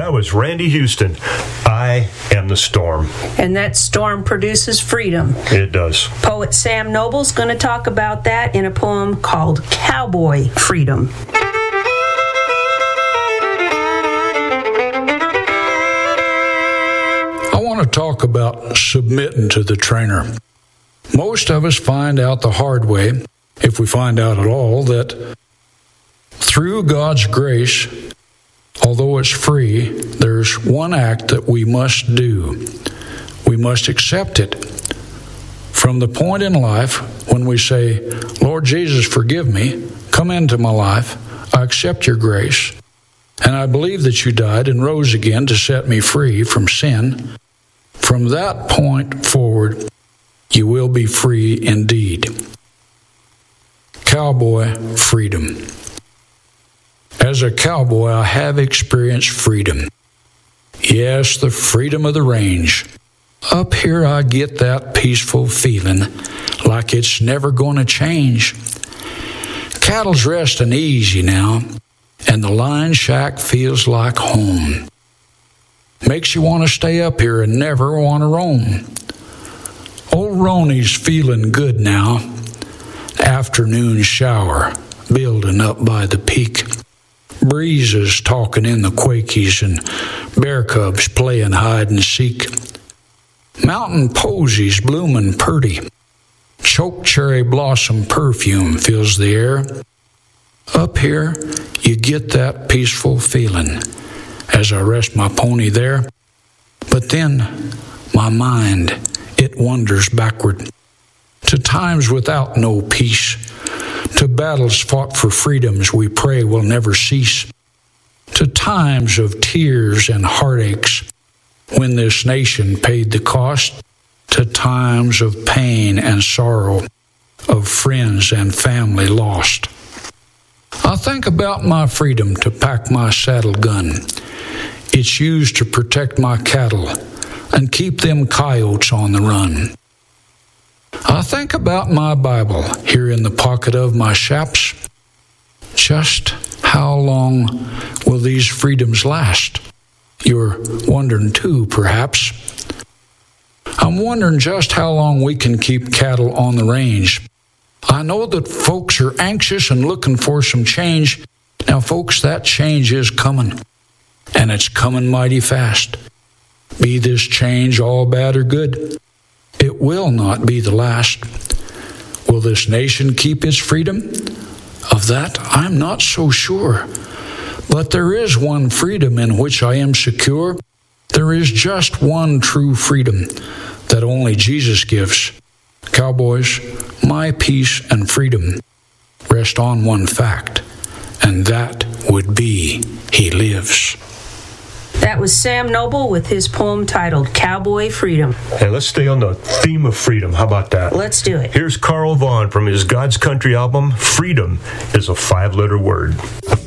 That was Randy Houston. I am the storm. And that storm produces freedom. It does. Poet Sam Noble's going to talk about that in a poem called Cowboy Freedom. I want to talk about submitting to the trainer. Most of us find out the hard way, if we find out at all, that through God's grace, although it's free, there's one act that we must do. We must accept it. From the point in life when we say, Lord Jesus, forgive me, come into my life, I accept your grace, and I believe that you died and rose again to set me free from sin. From that point forward, you will be free indeed. Cowboy freedom. As a cowboy, I have experienced freedom. Yes, the freedom of the range. Up here, I get that peaceful feeling like it's never going to change. Cattle's resting easy now, and the line shack feels like home. Makes you want to stay up here and never want to roam. Old Roney's feeling good now. Afternoon shower building up by the peak. Breezes talking in the Quakies and bear cubs playing hide and seek. Mountain posies blooming purty. Choke cherry blossom perfume fills the air. Up here, you get that peaceful feeling as I rest my pony there. But then, my mind, it wanders backward to times without no peace, to battles fought for freedoms we pray will never cease, to times of tears and heartaches when this nation paid the cost, to times of pain and sorrow of friends and family lost. I think about my freedom to pack my saddle gun. It's used to protect my cattle and keep them coyotes on the run. I think about my Bible here in the pocket of my chaps. Just how long will these freedoms last? You're wondering too, perhaps. I'm wondering just how long we can keep cattle on the range. I know that folks are anxious and looking for some change. Now, folks, that change is coming, and it's coming mighty fast. Be this change all bad or good, it will not be the last. Will this nation keep its freedom? Of that, I'm not so sure. But there is one freedom in which I am secure. There is just one true freedom that only Jesus gives. Cowboys, my peace and freedom rest on one fact, and that would be He lives. That was Sam Noble with his poem titled Cowboy Freedom. Hey, let's stay on the theme of freedom. How about that? Let's do it. Here's Carl Vaughn from his God's Country album, Freedom is a 5-letter word.